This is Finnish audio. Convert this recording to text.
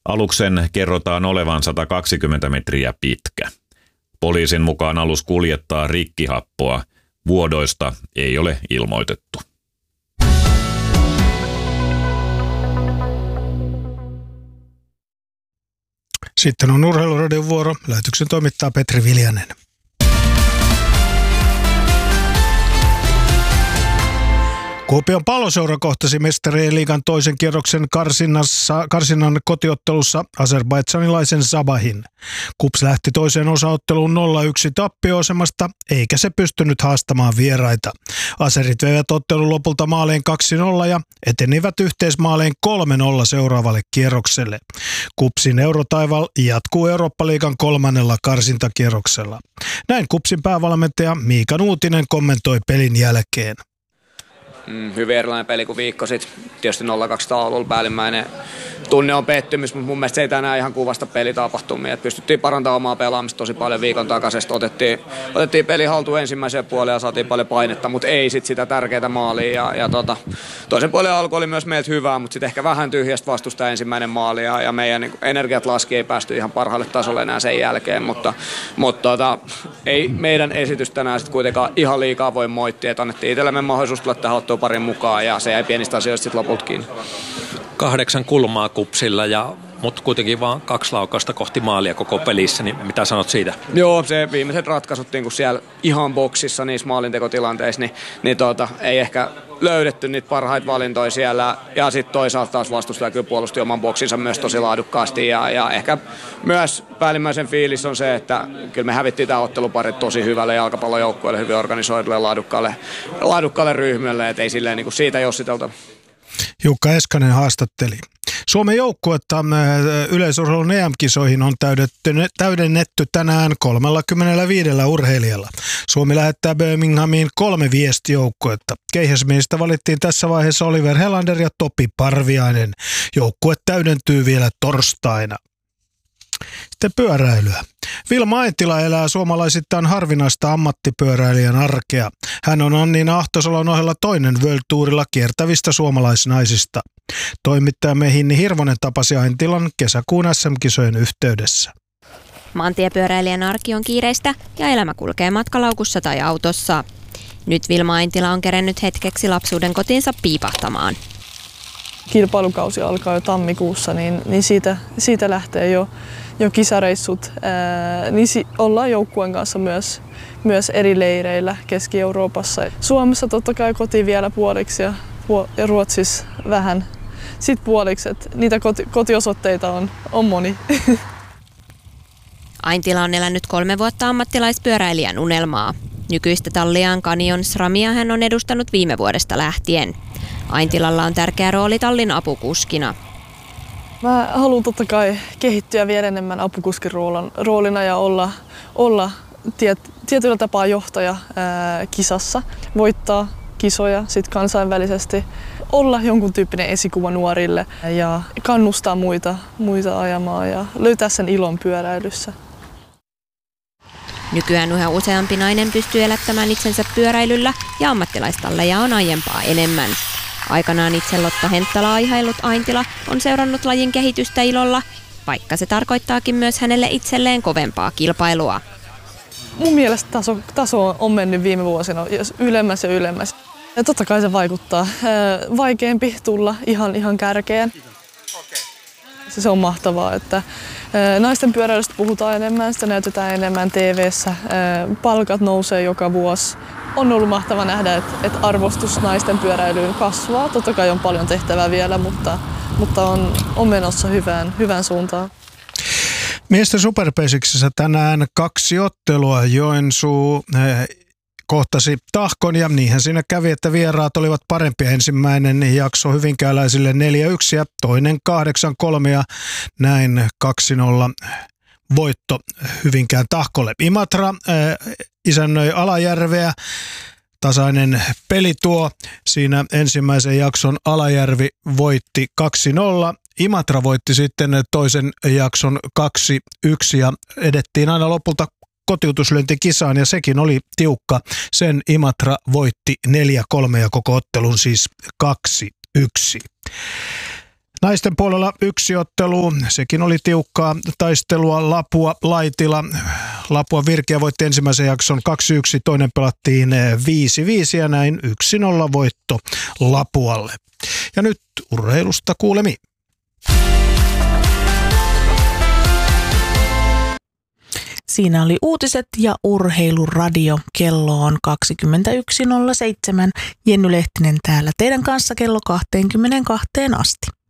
Aluksen kerrotaan olevan 120 metriä pitkä. Poliisin mukaan alus kuljettaa rikkihappoa. Vuodoista ei ole ilmoitettu. Sitten on Urheiluradion vuoro. Lähetyksen toimittaa Petri Viljanen. Kuopion Palloseura kohtasi Mestarien liigan toisen kierroksen karsinnan kotiottelussa azerbaidžanilaisen Sabahin. KuPS lähti toiseen osaotteluun 0-1 tappioasemasta, eikä se pystynyt haastamaan vieraita. Azerit veivät ottelun lopulta maaleen 2-0 ja etenivät yhteismaaleen 3-0 seuraavalle kierrokselle. KuPSin eurotaival jatkuu Eurooppa-liigan 3. karsintakierroksella. Näin KuPSin päävalmentaja Miika Nuutinen kommentoi pelin jälkeen. Hyvin erilainen peli kuin viikko sitten. Tietysti 0-2 taululla päällimmäinen tunne on pettymys, mutta mun mielestä se ei tänään ihan kuvasta pelitapahtumia. Pystyttiin parantamaan omaa pelaamista tosi paljon viikon takaisesta. Otettiin peli haltuun ensimmäiseen puoleen ja saatiin paljon painetta, mutta ei sit sitä tärkeää maalia. Toisen puolen alku oli myös meiltä hyvää, mutta sitten ehkä vähän tyhjästä vastusta ensimmäinen maali ja meidän niin energiat laski, ei päästy ihan parhaalle tasolle enää sen jälkeen. Mutta ei meidän esitys tänään sitten kuitenkaan ihan liikaa voi moittia, että annettiin itsellemme mahdollisuus tulla tähän ottoon parin mukaan ja se jäi pienistä asioista sitten lopulta kiinni. 8 kulmaa KuPSilla, mutta kuitenkin vaan 2 laukausta kohti maalia koko pelissä, niin mitä sanot siitä? Joo, se viimeiset ratkaisut niin kun siellä ihan boksissa niissä maalintekotilanteissa, niin ei ehkä löydetty niitä parhaita valintoja siellä. Ja sitten toisaalta taas vastustaja kyllä puolusti oman boksinsa myös tosi laadukkaasti. Ja ehkä myös päällimmäisen fiilis on se, että kyllä me hävittiin tämä otteluparit tosi hyvälle jalkapallojoukkueelle, hyvin organisoidulle ja laadukkaalle ryhmälle, että ei silleen niin kuin siitä jossitelta. Jukka Eskanen haastatteli. Suomen joukkuetta yleisurheilun EM-kisoihin on täydennetty tänään 35 urheilijalla. Suomi lähettää Birminghamiin 3 viestijoukkuetta. Keihäsmiehistä valittiin tässä vaiheessa Oliver Helander ja Topi Parviainen. Joukkue täydentyy vielä torstaina. Sitten pyöräilyä. Vilma Aintila elää suomalaisittain harvinaista ammattipyöräilijän arkea. Hän on Anniina Ahtosalon ohella toinen World Tourilla kiertävistä suomalaisnaisista. Toimittajamme Hinni Hirvonen tapasi Aintilan kesäkuun SM-kisojen yhteydessä. Maantiepyöräilijän arki on kiireistä ja elämä kulkee matkalaukussa tai autossa. Nyt Vilma Aintila on kerennyt hetkeksi lapsuuden kotiinsa piipahtamaan. Kilpailukausi alkaa jo tammikuussa, niin siitä lähtee jo kisareissut. Niin ollaan joukkueen kanssa myös eri leireillä Keski-Euroopassa. Suomessa totta kai koti vielä puoliksi ja Ruotsissa vähän sit puoliksi. Niitä kotiosoitteita on moni. Aintila on elänyt 3 vuotta ammattilaispyöräilijän unelmaa. Nykyistä talliaan Canyon SRAMia hän on edustanut viime vuodesta lähtien. Aintilalla on tärkeä rooli tallin apukuskina. Mä haluan totta kai kehittyä vielä enemmän apukuskin roolina ja olla tietyllä tapaa johtaja kisassa, voittaa kisoja sit kansainvälisesti, olla jonkun tyyppinen esikuva nuorille ja kannustaa muita ajamaan ja löytää sen ilon pyöräilyssä. Nykyään yhä useampi nainen pystyy elättämään itsensä pyöräilyllä ja ammattilaistalleja on aiempaa enemmän. Aikanaan itse Lotta Henttala aihaillut Aintila on seurannut lajin kehitystä ilolla, vaikka se tarkoittaakin myös hänelle itselleen kovempaa kilpailua. Mun mielestä taso on mennyt viime vuosina ylemmäs ja ylemmäs. Ja totta kai se vaikuttaa. Vaikeampi tulla ihan kärkeen. Se on mahtavaa, että naisten pyöräilystä puhutaan enemmän, sitä näytetään enemmän TV:ssä. Palkat nousee joka vuosi. On ollut mahtava nähdä, että arvostus naisten pyöräilyyn kasvaa. Totta kai on paljon tehtävää vielä, mutta on menossa hyvään suuntaan. Miesten Super-Basicsissä tänään 2 ottelua. Joensuu kohtasi Tahkon ja niinhän siinä kävi, että vieraat olivat parempia. Ensimmäinen jakso hyvinkääläisille 4-1 ja toinen 8-3 ja näin 2-0 voitto Hyvinkään Tahkolle. Imatra isännöi Alajärveä. Tasainen peli tuo. Siinä ensimmäisen jakson Alajärvi voitti 2-0. Imatra voitti sitten toisen jakson 2-1 ja edettiin aina lopulta kotiutuslyöntikisaan ja sekin oli tiukka. Sen Imatra voitti 4-3 ja koko ottelun siis 2-1. Naisten puolella yksi ottelu, sekin oli tiukkaa taistelua. Lapua-Laitila. Lapua Virkeä voitti ensimmäisen jakson 2-1, toinen pelattiin 5-5 ja näin 1-0 voitto Lapualle. Ja nyt urheilusta kuulemiin. Siinä oli uutiset ja urheiluradio. Kello on 21.07. Jenny Lehtinen täällä teidän kanssa kello 22 asti.